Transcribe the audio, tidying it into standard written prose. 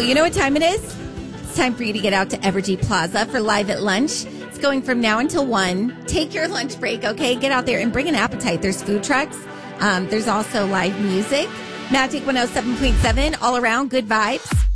Well, you know what time it is? It's time for you to get out to Evergy Plaza for Live at Lunch. It's going from now until 1. Take your lunch break, okay? Get out there and bring an appetite. There's food trucks. There's also live music. Magic 107.7, all around, good vibes.